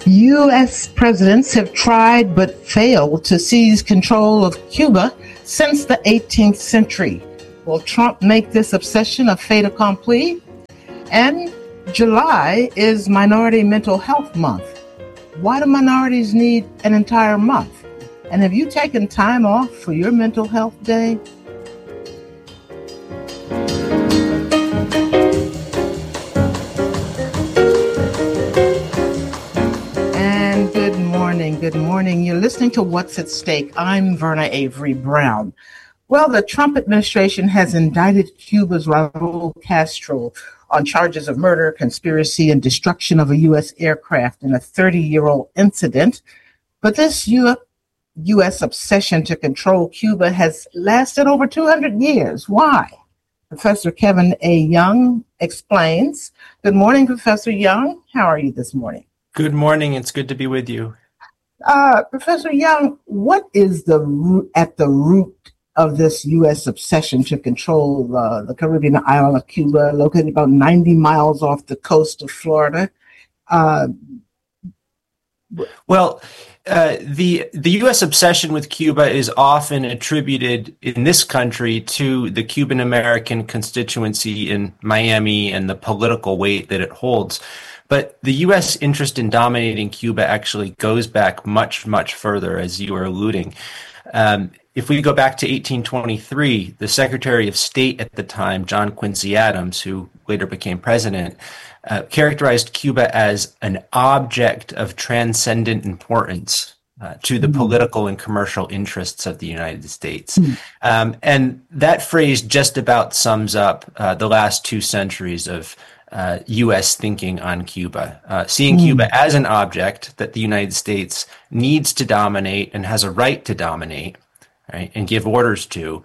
U.S. presidents have tried but failed to seize control of Cuba since the 18th century. Will Trump make this obsession a fait accompli? And July is Minority Mental Health Month. Why do minorities need an entire month? And have you taken time off for your mental health day? And good morning. You're listening to What's at Stake. I'm Verna Avery Brown. Well, the Trump administration has indicted Cuba's Raul Castro on charges of murder, conspiracy, and destruction of a U.S. aircraft in a 30-year-old incident. But this U.S. obsession to control Cuba has lasted over 200 years. Why? Professor Kevin A. Young explains. Good morning, Professor Young. How are you this morning? Good morning. It's good to be with you. Professor Young, what is at the root of this U.S. obsession to control the Caribbean island of Cuba, located about 90 miles off the coast of Florida? The U.S. obsession with Cuba is often attributed in this country to the Cuban American constituency in Miami and the political weight that it holds. But the U.S. interest in dominating Cuba actually goes back much, much further, as you were alluding. If we go back to 1823, the Secretary of State at the time, John Quincy Adams, who later became president, characterized Cuba as an object of transcendent importance to the political and commercial interests of the United States. And that phrase just about sums up the last 2 centuries of U.S. thinking on Cuba, seeing Cuba as an object that the United States needs to dominate and has a right to dominate, right, and give orders to,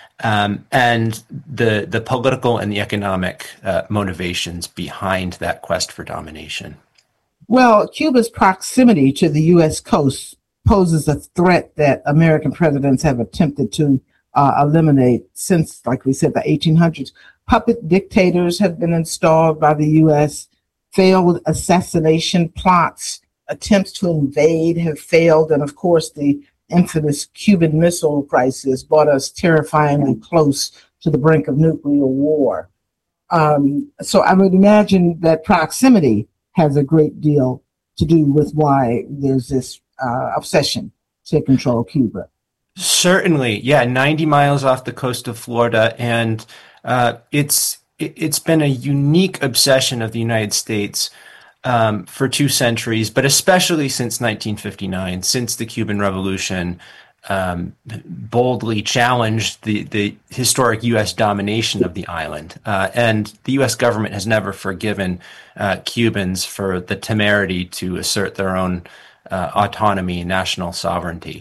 and the political and the economic motivations behind that quest for domination. Well, Cuba's proximity to the U.S. coast poses a threat that American presidents have attempted to eliminate since, like we said, the 1800s. Puppet dictators have been installed by the U.S. Failed assassination plots, attempts to invade have failed. And of course, the infamous Cuban Missile Crisis brought us terrifyingly close to the brink of nuclear war. So I would imagine that proximity has a great deal to do with why there's this obsession to control Cuba. Certainly. Yeah, 90 miles off the coast of Florida. And it's been a unique obsession of the United States for 2 centuries, but especially since 1959, since the Cuban Revolution boldly challenged the historic U.S. domination of the island. And the U.S. government has never forgiven Cubans for the temerity to assert their own autonomy and national sovereignty.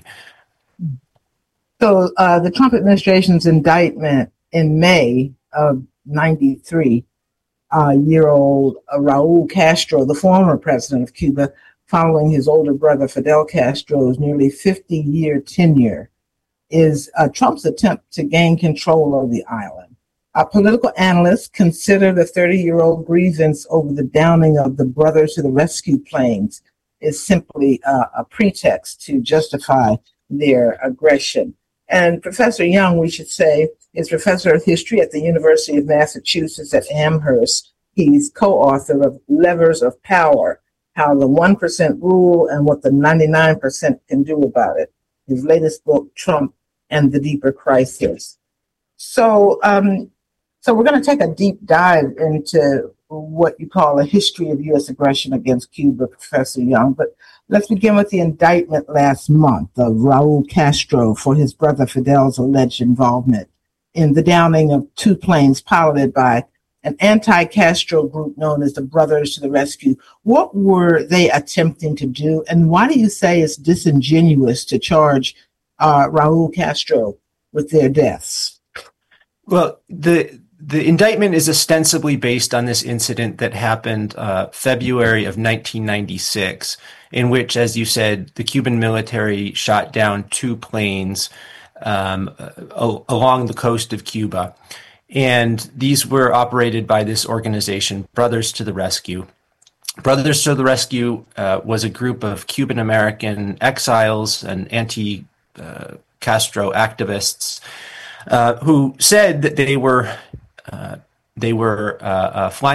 So the Trump administration's indictment in May of 93, year-old Raul Castro, the former president of Cuba, following his older brother Fidel Castro's nearly 50-year tenure, is Trump's attempt to gain control of the island. Political analysts consider the 30-year-old grievance over the downing of the Brothers to the Rescue planes is simply a pretext to justify their aggression. And Professor Young, we should say, is professor of history at the University of Massachusetts at Amherst. He's co-author of Levers of Power, How the 1% Rule and What the 99% Can Do About It. His latest book, Trump and the Deeper Crisis. So we're going to take a deep dive into what you call a history of U.S. aggression against Cuba, Professor Young. But let's begin with the indictment last month of Raul Castro for his brother Fidel's alleged involvement in the downing of 2 planes piloted by an anti-Castro group known as the Brothers to the Rescue. What were they attempting to do? And why do you say it's disingenuous to charge Raul Castro with their deaths? Well, the indictment is ostensibly based on this incident that happened February of 1996, in which, as you said, the Cuban military shot down 2 planes along the coast of Cuba. And these were operated by this organization, Brothers to the Rescue. Brothers to the Rescue was a group of Cuban American exiles and anti-Castro activists who said that they were flying